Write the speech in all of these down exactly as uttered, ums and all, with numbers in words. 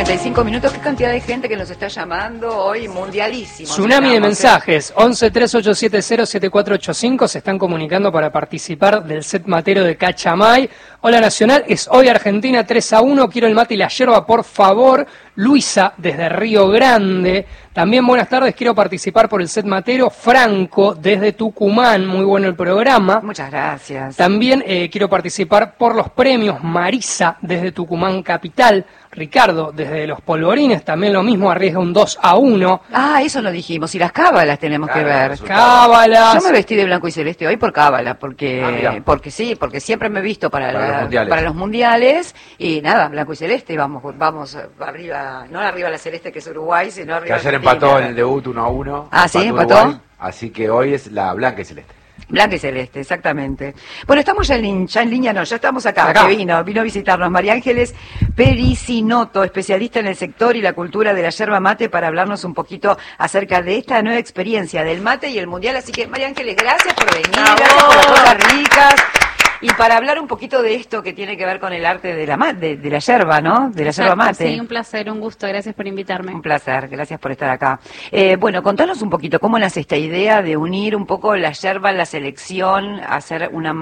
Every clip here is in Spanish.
treinta y cinco minutos. Qué cantidad de gente que nos está llamando hoy, mundialísimo. Tsunami de estamos, mensajes, ¿eh? once tres ocho siete cero siete cuatro ocho cinco, se están comunicando para participar del set matero de Cachamay. Hola Nacional, es hoy Argentina tres a uno, quiero el mate y la yerba, por favor. Luisa, desde Río Grande. También buenas tardes, quiero participar por el set matero. Franco, desde Tucumán, muy bueno el programa. Muchas gracias. También eh, quiero participar por los premios. Marisa, desde Tucumán Capital. Ricardo, desde Los Polvorines, también lo mismo, arriesga un dos a uno. Ah, eso lo dijimos, y las cábalas tenemos Claro, que ver. resultado. Cábalas. Yo me vestí de blanco y celeste hoy por cábala, porque Ah, mirá. porque sí, porque siempre me he visto para, Para la- los mundiales. para los mundiales, y nada, blanco y celeste, y vamos, vamos arriba, no arriba la celeste que es Uruguay, sino Que arriba ayer Argentina. empató en el debut uno a uno. Ah, ¿sí? ¿Empató? Uruguay, así que hoy es la blanca y celeste. Blanca y celeste, exactamente. Bueno, estamos ya en, lin- ya en línea, no, ya estamos acá, Acá. que vino, vino a visitarnos María Ángeles Pericinoto, especialista en el sector y la cultura de la yerba mate, para hablarnos un poquito acerca de esta nueva experiencia del mate y el mundial. Así que, María Ángeles, gracias por venir, gracias por las cosas ricas. Y para hablar un poquito de esto que tiene que ver con el arte de la ma- de, de la yerba, ¿no? De la yerba Exacto, mate. Sí, un placer, un gusto, gracias por invitarme. Un placer, gracias por estar acá. Eh, bueno, contanos un poquito, ¿cómo nace esta idea de unir un poco la yerba, la selección, hacer una,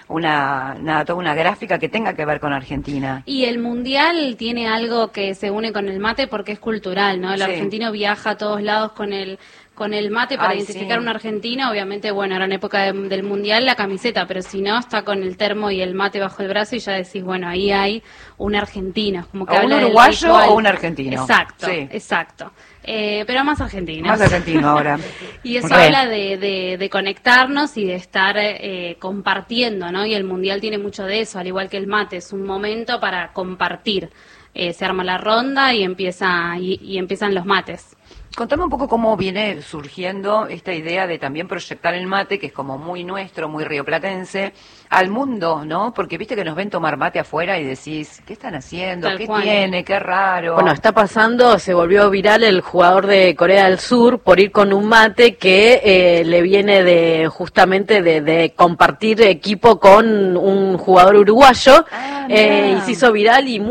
una, nada, toda una gráfica que tenga que ver con Argentina? Y el mundial tiene algo que se une con el mate porque es cultural, ¿no? El Sí. argentino viaja a todos lados con el con el mate para Ay, identificar sí. un argentino. Obviamente, bueno, ahora en época de- del mundial la camiseta, pero si no, está con el termo y el mate bajo el brazo y ya decís, bueno, ahí hay un argentino. Como que O un habla del uruguayo ritual. o un argentino. Exacto, Sí. exacto. Eh, pero más argentino. Más argentino ahora. Y eso Re. habla de, de, de conectarnos y de estar eh, compartiendo, ¿no? Y el mundial tiene mucho de eso, al igual que el mate, es un momento para compartir. Eh, se arma la ronda y empieza y, y empiezan los mates. Contame un poco cómo viene surgiendo esta idea de también proyectar el mate, que es como muy nuestro, muy rioplatense, al mundo, ¿no? Porque viste que nos ven tomar mate afuera y decís, ¿qué están haciendo? Tal ¿Qué cual. tiene? ¿Qué raro? Bueno, está pasando, se volvió viral el jugador de Corea del Sur por ir con un mate que eh, le viene de justamente de, de compartir equipo con un jugador uruguayo, Ah, eh, mirá. y se hizo viral y